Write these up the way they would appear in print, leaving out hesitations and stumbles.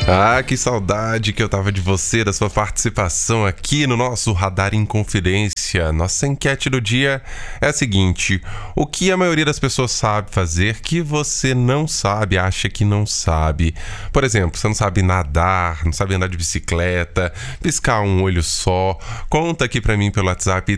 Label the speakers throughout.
Speaker 1: Ah, que saudade que eu tava de você, da sua participação aqui no nosso Radar em Confidência. Nossa enquete do dia é a seguinte: o que a maioria das pessoas sabe fazer que você não sabe, acha que não sabe? Por exemplo, você não sabe nadar, não sabe andar de bicicleta, piscar um olho só. Conta aqui pra mim pelo WhatsApp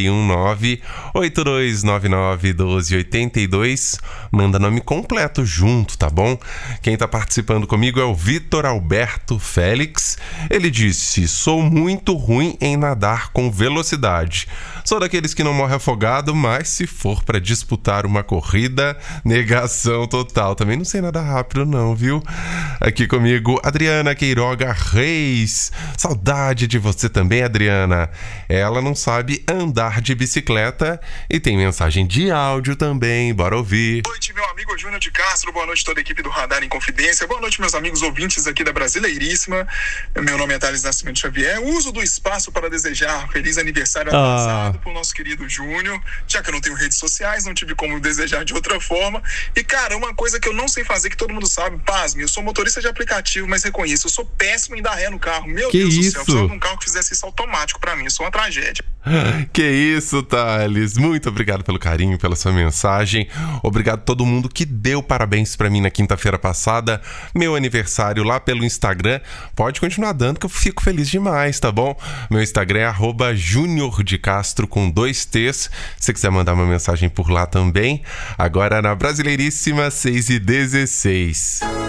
Speaker 1: 319-8299-1282. Manda nome completo junto, tá bom? Quem tá participando comigo é o Vitor Alberto Félix. Ele disse: sou muito ruim em nadar com velocidade. Sou daqueles que não morre afogado, mas se for pra disputar uma corrida, negação total. Também não sei nadar rápido não, viu? Aqui comigo, Adriana Queiroga Reis. Saudade de você também, Adriana. Ela não sabe andar de bicicleta e tem mensagem de áudio também. Bora ouvir.
Speaker 2: Boa noite, meu amigo Júnior de Castro. Boa noite, toda a equipe do Radar em Confidência. Boa noite, meus amigos ouvintes aqui da Brasileiríssima. Meu nome é Thales Nascimento Xavier. Uso do espaço para desejar feliz aniversário atrasado pro nosso querido Júnior. Já que eu não tenho redes sociais, não tive como desejar de outra forma. E, cara, uma coisa que eu não sei fazer, que todo mundo sabe, pasme, eu sou motorista de aplicativo, mas reconheço, eu sou péssimo em dar ré no carro. Meu
Speaker 1: Que
Speaker 2: Deus
Speaker 1: isso?
Speaker 2: do céu, eu precisava de um carro que fizesse isso automático pra mim. Eu sou uma tragédia.
Speaker 1: Que isso, Thales. Muito obrigado pelo carinho, pela sua mensagem. Obrigado a todo mundo que deu parabéns pra mim na quinta-feira passada. Meu aniversário lá pelo Instagram. Pode continuar dando que eu fico feliz demais, tá bom? Meu Instagram é @juniordecastro com 2 T's. Se você quiser mandar uma mensagem por lá também. Agora na Brasileiríssima 6h16.